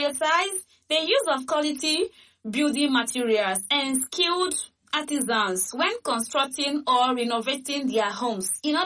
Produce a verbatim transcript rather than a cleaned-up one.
emphasize the use of quality building materials and skilled artisans when constructing or renovating their homes in order